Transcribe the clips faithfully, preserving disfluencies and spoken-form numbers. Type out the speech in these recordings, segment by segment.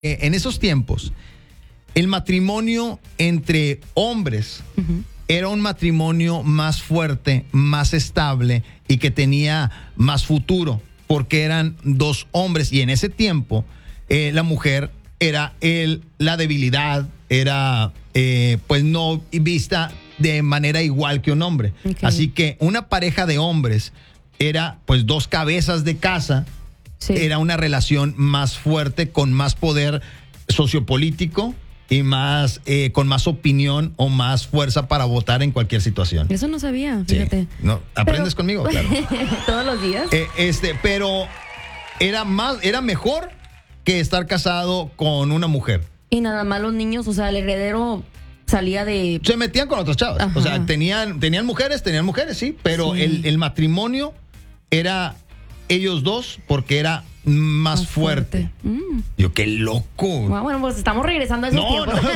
Eh, en esos tiempos, el matrimonio entre hombres uh-huh. era un matrimonio más fuerte, más estable y que tenía más futuro, porque eran dos hombres y en ese tiempo eh, la mujer era el, la debilidad, era eh, pues no vista de manera igual que un hombre. Okay. Así que una pareja de hombres era pues dos cabezas de casa. Sí. Era una relación más fuerte, con más poder sociopolítico y más eh, con más opinión o más fuerza para votar en cualquier situación. Eso no sabía, fíjate. Sí. No, ¿aprendes pero, conmigo? Claro. Todos los días. Eh, este, pero era más, era mejor que estar casado con una mujer. Y nada más los niños, o sea, el heredero salía de... Se metían con otras chavas. Ajá. O sea, tenían, tenían mujeres, tenían mujeres, sí, pero sí. El, el matrimonio era ellos dos porque era más, más fuerte. fuerte. Mm. Yo, qué loco. Wow, bueno, pues estamos regresando a esos no, tiempos. No.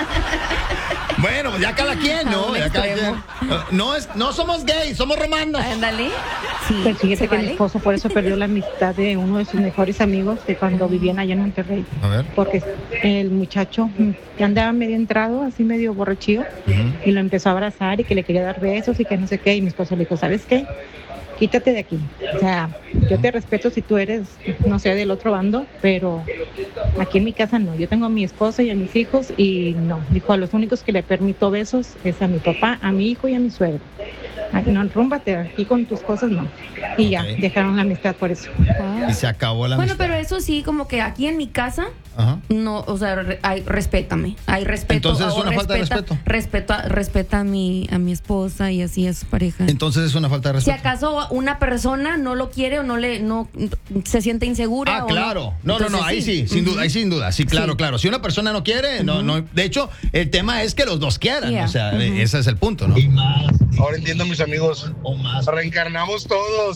Bueno, pues ya cada quien, ¿no? Ya cada quien. No, es, no somos gays, somos romanos. Ándale. Sí, pues fíjate que vale? Mi esposo por eso perdió la amistad de uno de sus mejores amigos de cuando vivían allá en Monterrey. A ver. Porque el muchacho que andaba medio entrado, así medio borrachío, uh-huh. y lo empezó a abrazar y que le quería dar besos y que no sé qué. Y mi esposo le dijo, ¿sabes qué? Quítate de aquí. O sea, yo te respeto si tú eres, no sé, del otro bando, pero aquí en mi casa no. Yo tengo a mi esposa y a mis hijos y no. Dijo, a los únicos que le permito besos es a mi papá, a mi hijo y a mi suegro. No, rúmbate aquí con tus cosas, no. Y ya, okay. Dejaron la amistad por eso. Wow. Y se acabó la bueno, amistad. Bueno, pero eso sí, como que aquí en mi casa, ajá. No, o sea, re, hay, respétame. Hay respeto. Entonces es una respeta, falta de respeto. Respeta, respeta a mi, a mi esposa y así a su pareja. Entonces es una falta de respeto. Si acaso una persona no lo quiere o no le, no se siente insegura. Ah, o claro. No, no, no, no, ahí sí, sí sin uh-huh. duda, ahí sin duda. Sí, claro, sí. claro. Si una persona no quiere, uh-huh. no, no. De hecho, el tema es que los dos quieran. Yeah. O sea, uh-huh. ese es el punto, ¿no? Y más. Ahora entiendo, mis amigos. O más. Reencarnamos todos.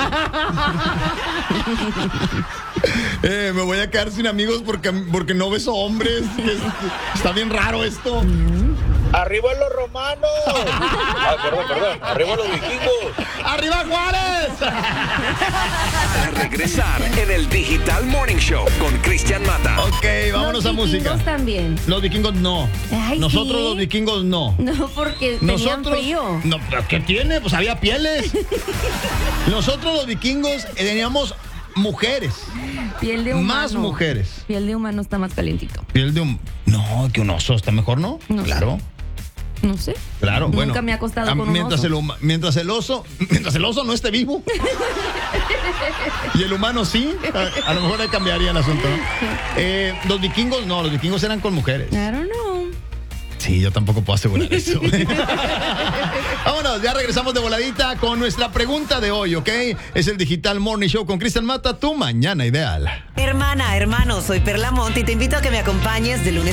eh, me voy a quedar sin amigos porque, porque no beso hombres. Es, está bien raro esto. ¡Arriba los romanos! Ah, perdón, perdón. ¡Arriba los vikingos! ¡Arriba Juárez! A regresar en el Digital Morning Show con Cristian Mata. Ok, vámonos los a música. Los vikingos también. Los vikingos no. Ay, Nosotros ¿sí? Los vikingos no. No, porque Nosotros, tenían frío. No, ¿qué tiene? Pues había pieles. Nosotros los vikingos teníamos mujeres. Piel de humano. Más mujeres. Piel de humano está más calientito. Piel de un... No, que un oso está mejor, ¿no? No claro. Sé. No sé. Claro, Nunca bueno. Nunca me ha acostado con mientras un oso. El, mientras el oso, mientras el oso no esté vivo. Y el humano sí. A, a lo mejor le cambiaría el asunto, ¿no? Eh, los vikingos no, los vikingos eran con mujeres. I don't know. Sí, yo tampoco puedo asegurar eso. Vámonos, ya regresamos de voladita con nuestra pregunta de hoy, ¿ok? Es el Digital Morning Show con Cristian Mata, tu mañana ideal. Hermana, hermano, soy Perla Monte y te invito a que me acompañes de lunes